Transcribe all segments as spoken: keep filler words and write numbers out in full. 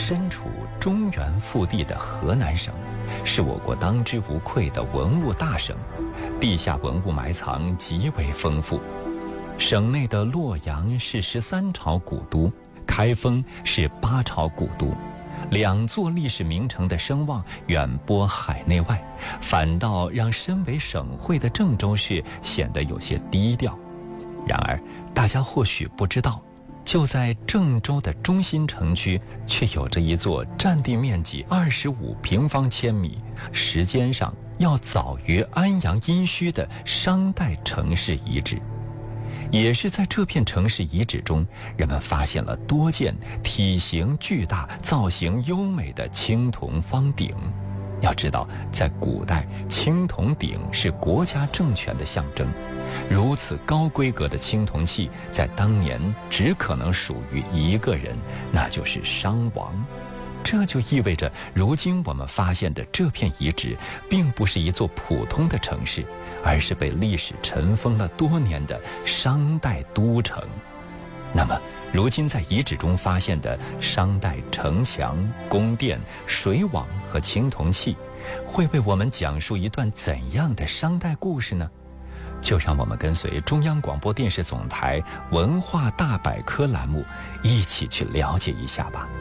身处中原腹地的河南省，是我国当之无愧的文物大省，地下文物埋藏极为丰富。省内的洛阳是十三朝古都，开封是八朝古都，两座历史名城的声望远播海内外，反倒让身为省会的郑州市显得有些低调。然而，大家或许不知道，就在郑州的中心城区，却有着一座占地面积二十五平方千米、时间上要早于安阳殷墟的商代城市遗址。也是在这片城市遗址中，人们发现了多件体型巨大、造型优美的青铜方鼎。要知道，在古代，青铜鼎是国家政权的象征。如此高规格的青铜器，在当年只可能属于一个人，那就是商王。这就意味着，如今我们发现的这片遗址，并不是一座普通的城市，而是被历史尘封了多年的商代都城。那么，如今在遗址中发现的商代城墙、宫殿、水网和青铜器，会为我们讲述一段怎样的商代故事呢？就让我们跟随中央广播电视总台文化大百科栏目，一起去了解一下吧。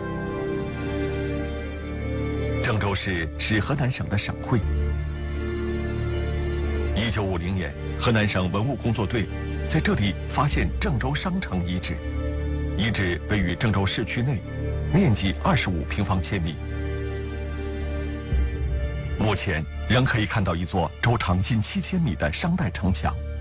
郑州市是河南省的省会。一九五零年，河南省文物工作队在这里发现郑州商城遗址。遗址位于郑州市区内，面积二十五平方千米。目前仍可以看到一座周长近七千米的商代城墙。